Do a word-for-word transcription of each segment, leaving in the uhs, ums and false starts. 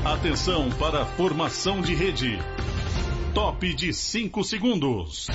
Atenção para a formação de rede. Top de cinco segundos.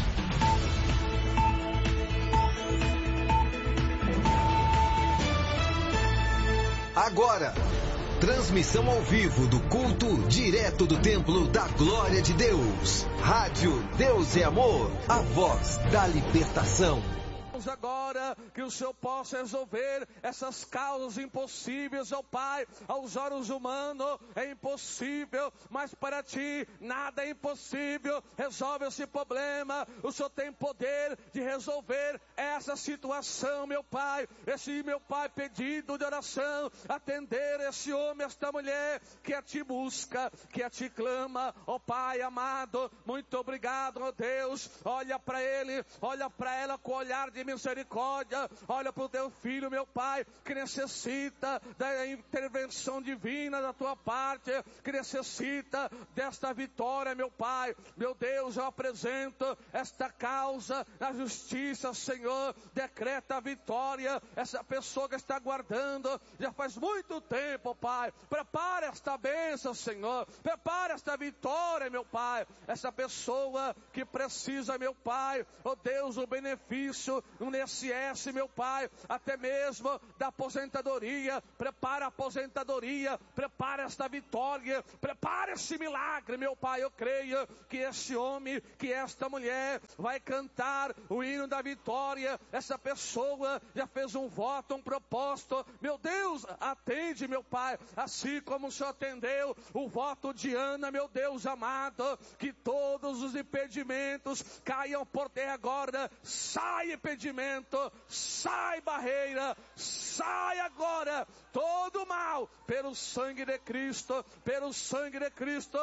Agora, transmissão ao vivo do culto direto do Templo da Glória de Deus. Rádio Deus é Amor, a voz da libertação. Agora que o Senhor possa resolver essas causas impossíveis, ó Pai. Aos olhos humanos é impossível, mas para Ti nada é impossível. Resolve esse problema. O Senhor tem poder de resolver essa situação, meu Pai. Esse, meu Pai, pedido de oração, atender esse homem, esta mulher que a Ti busca, que a Ti clama, ó Pai amado. Muito obrigado, ó Deus. Olha para ele, olha para ela com o olhar de misericórdia. Olha para o teu filho, meu Pai, que necessita da intervenção divina da tua parte, que necessita desta vitória, meu Pai. Meu Deus, eu apresento esta causa na justiça, Senhor. Decreta a vitória. Essa pessoa que está aguardando já faz muito tempo, Pai. Prepara esta bênção, Senhor. Prepara esta vitória, meu Pai. Essa pessoa que precisa, meu Pai, oh Deus, o benefício um I N S S, meu Pai, até mesmo da aposentadoria. Prepara a aposentadoria, prepara esta vitória, prepara esse milagre, meu Pai. Eu creio que esse homem, que esta mulher vai cantar o hino da vitória. Essa pessoa já fez um voto, um propósito. Meu Deus, atende, meu Pai, assim como o Senhor atendeu o voto de Ana, meu Deus amado, que todos os impedimentos caiam por terra agora. Sai impedimento, sai barreira, sai agora todo mal, pelo sangue de Cristo, pelo sangue de Cristo,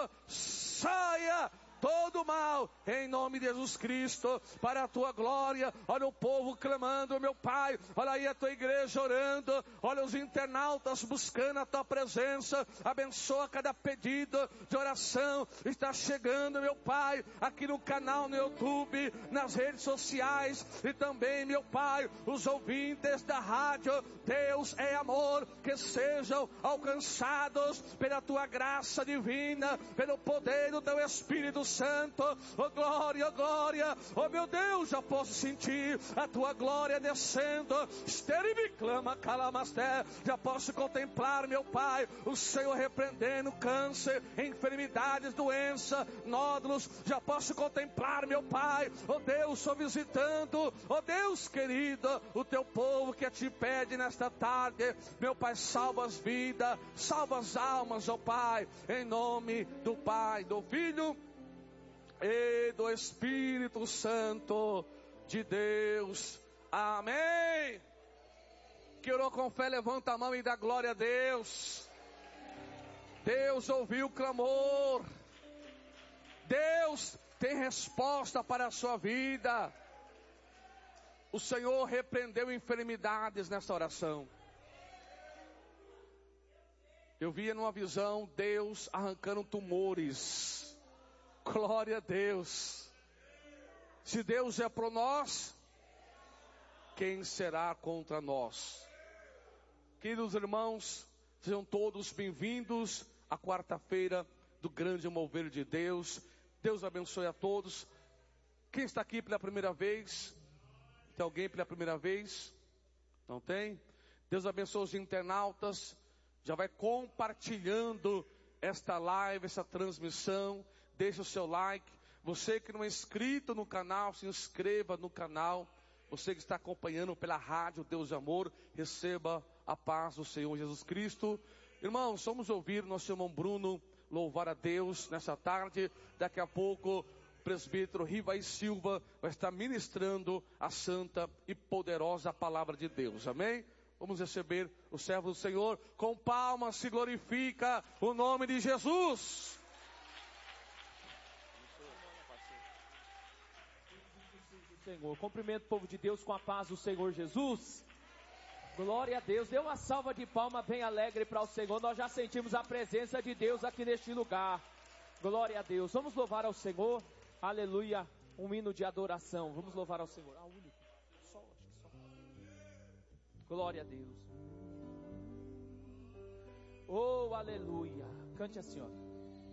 saia todo mal, em nome de Jesus Cristo, para a tua glória. Olha o povo clamando, meu Pai. Olha aí a tua igreja orando. Olha os internautas buscando a tua presença. Abençoa cada pedido de oração. Está chegando, meu Pai, aqui no canal no YouTube, nas redes sociais. E também, meu Pai, os ouvintes da rádio Deus é Amor, que sejam alcançados pela tua graça divina, pelo poder do teu Espírito Santo. Oh glória, oh glória, oh meu Deus, já posso sentir a tua glória descendo. Esterime clama calamasté. Já posso contemplar, meu Pai, o Senhor repreendendo câncer, enfermidades, doença, nódulos. Já posso contemplar, meu Pai, oh Deus, só visitando, oh Deus querido, o teu povo que te pede nesta tarde. Meu Pai, salva as vidas, salva as almas, oh Pai, em nome do Pai, do Filho e do Espírito Santo de Deus. Amém. Que orou com fé, levanta a mão e dá glória a Deus. Deus ouviu o clamor. Deus tem resposta para a sua vida. O Senhor repreendeu enfermidades nessa oração. Eu via numa visão Deus arrancando tumores. Glória a Deus. Se Deus é por nós, quem será contra nós? Queridos irmãos, sejam todos bem-vindos à quarta-feira do grande mover de Deus. Deus abençoe a todos. Quem está aqui pela primeira vez? Tem alguém pela primeira vez? Não tem? Deus abençoe os internautas. Já vai compartilhando esta live, essa transmissão. Deixa o seu like. Você que não é inscrito no canal, se inscreva no canal. Você que está acompanhando pela rádio Deus é Amor, receba a paz do Senhor Jesus Cristo. Irmãos, vamos ouvir nosso irmão Bruno louvar a Deus nessa tarde. Daqui a pouco o presbítero Rivaí Silva vai estar ministrando a santa e poderosa palavra de Deus. Amém? Vamos receber o servo do Senhor. Com palmas se glorifica o nome de Jesus. Senhor, cumprimento o povo de Deus com a paz do Senhor Jesus. Glória a Deus. Dê uma salva de palma bem alegre para o Senhor. Nós já sentimos a presença de Deus aqui neste lugar. Glória a Deus. Vamos louvar ao Senhor. Aleluia. Um hino de adoração. Vamos louvar ao Senhor. Ah, único. Só, acho que só. Glória a Deus. Oh, aleluia. Cante assim, ó.